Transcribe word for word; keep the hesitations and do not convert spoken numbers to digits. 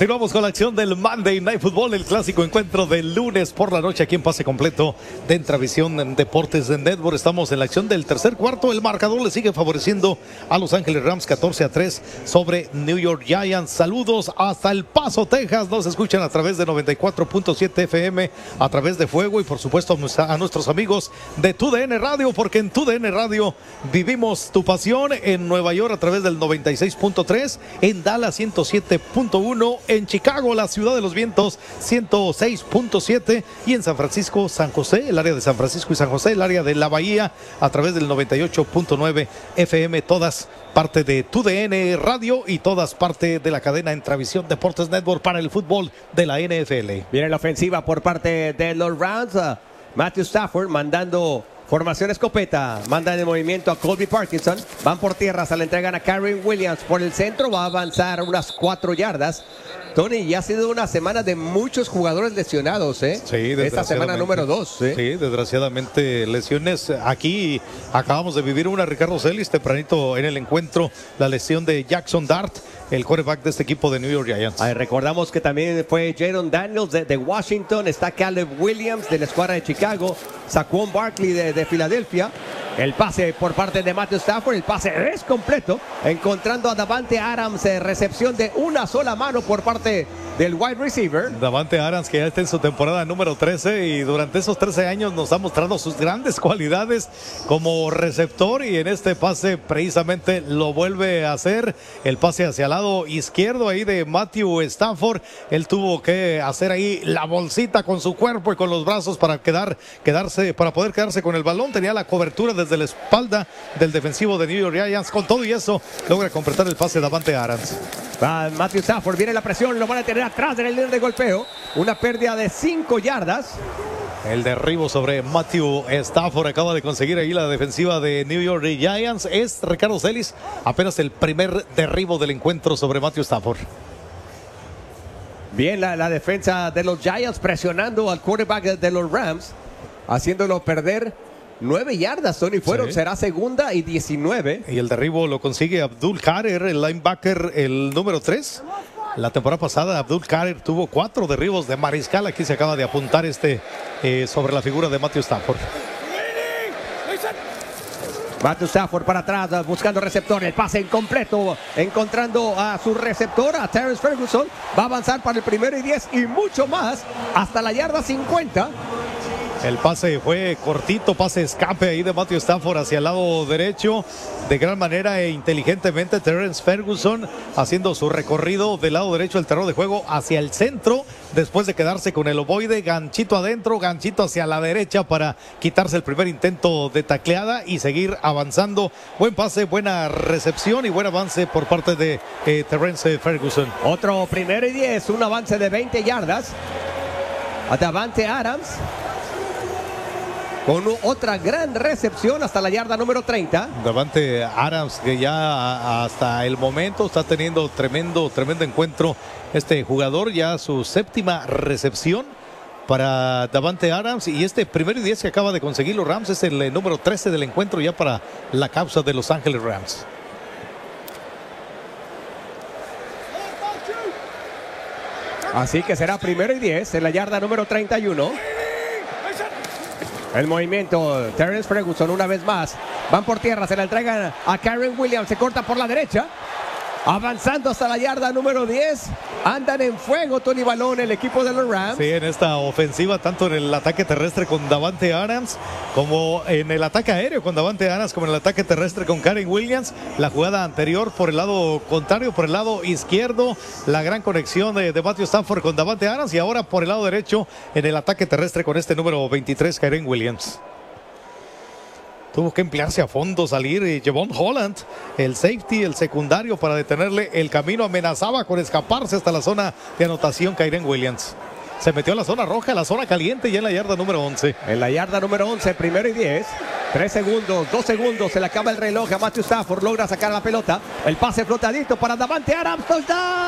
Continuamos con la acción del Monday Night Football, el clásico encuentro del lunes por la noche aquí en Pase Completo de Entravisión Deportes de Network. Estamos en la acción del tercer cuarto. El marcador le sigue favoreciendo a Los Ángeles Rams catorce a tres sobre New York Giants. Saludos hasta El Paso, Texas. Nos escuchan a través de noventa y cuatro punto siete F M, a través de Fuego y por supuesto a nuestros amigos de Tu D N Radio, porque en Tu D N Radio vivimos tu pasión. En Nueva York a través del noventa y seis punto tres, en Dallas ciento siete punto uno, en Chicago, la ciudad de los vientos, ciento seis punto siete, y en San Francisco, San José, el área de San Francisco y San José, el área de la Bahía, a través del noventa y ocho punto nueve F M, todas parte de Tu D N Radio y todas parte de la cadena Entravisión Deportes Network para el fútbol de la N F L. Viene la ofensiva por parte de los Rams. Uh, Matthew Stafford mandando formación escopeta, manda de movimiento a Colby Parkinson, van por tierra, se le entregan a Karen Williams por el centro, va a avanzar unas cuatro yardas. Tony, ya ha sido una semana de muchos jugadores lesionados, ¿eh? Sí, esta semana número dos. ¿eh? Sí, desgraciadamente lesiones. Aquí acabamos de vivir una, Ricardo Celis, tempranito en el encuentro, la lesión de Jackson Dart, el quarterback de este equipo de New York Giants. Ay, recordamos que también fue Jaron Daniels de, de Washington, está Caleb Williams de la escuadra de Chicago, Saquon Barkley de, de Filadelfia. El pase por parte de Matthew Stafford, el pase es completo, encontrando a Davante Adams, eh, recepción de una sola mano por parte del wide receiver. Davante Adams, que ya está en su temporada número trece y durante esos trece años nos ha mostrado sus grandes cualidades como receptor, y en este pase precisamente lo vuelve a hacer. El pase hacia el lado izquierdo ahí de Matthew Stafford, él tuvo que hacer ahí la bolsita con su cuerpo y con los brazos para quedar, quedarse, para poder quedarse con el balón. Tenía la cobertura desde la espalda del defensivo de New York Giants. Con todo y eso logra completar el pase de Davante Adams. Va Matthew Stafford, viene la presión, lo van a tener atrás en el líder de golpeo, una pérdida de cinco yardas. El derribo sobre Matthew Stafford acaba de conseguir ahí la defensiva de New York Giants. Es, Ricardo Celis, apenas el primer derribo del encuentro sobre Matthew Stafford. Bien la, la defensa de los Giants presionando al quarterback de, de los Rams, haciéndolo perder nueve yardas, Tony, fueron, sí. Será segunda y diecinueve. Y el derribo lo consigue Abdul Kader, el linebacker, el número tres. La temporada pasada Abdul Kader tuvo cuatro derribos de mariscal. Aquí se acaba de apuntar este eh, sobre la figura de Matthew Stafford. Matthew Stafford para atrás, buscando receptor, el pase incompleto, encontrando a su receptor, a Terrence Ferguson. Va a avanzar para el primero y diez y mucho más, hasta la yarda cincuenta. El pase fue cortito, pase escape ahí de Matthew Stafford hacia el lado derecho. De gran manera e inteligentemente Terrence Ferguson haciendo su recorrido del lado derecho del terreno de juego hacia el centro, después de quedarse con el ovoide, ganchito adentro, ganchito hacia la derecha para quitarse el primer intento de tacleada y seguir avanzando. Buen pase, buena recepción y buen avance por parte de eh, Terrence Ferguson. Otro primero y diez, un avance de veinte yardas a Davante Adams, con otra gran recepción hasta la yarda número treinta. Davante Adams, que ya hasta el momento está teniendo tremendo, tremendo encuentro este jugador, ya su séptima recepción para Davante Adams, y este primero y diez que acaba de conseguir los Rams es el número trece del encuentro ya para la causa de Los Ángeles Rams. Así que será primero y diez en la yarda número treinta y uno. El movimiento, Terrence Ferguson una vez más. Van por tierra, se la entregan a Karen Williams, se corta por la derecha. Avanzando hasta la yarda número diez. Andan en fuego, Tony Balón, el equipo de los Rams. Sí, en esta ofensiva, tanto en el ataque terrestre con Davante Adams, como en el ataque aéreo con Davante Adams, como en el ataque terrestre con Karen Williams. La jugada anterior por el lado contrario, por el lado izquierdo, la gran conexión de, de Matthew Stafford con Davante Adams, y ahora por el lado derecho en el ataque terrestre con este número veintitrés, Karen Williams. Tuvo que emplearse a fondo, salir y Javon Holland, el safety, el secundario, para detenerle el camino. Amenazaba con escaparse hasta la zona de anotación Karen Williams. Se metió a la zona roja, la zona caliente, y en la yarda número once. En la yarda número once, primero y diez. Tres segundos, dos segundos, se le acaba el reloj a Matthew Stafford. Logra sacar la pelota. El pase flotadito para Davante Adams. Touchdown.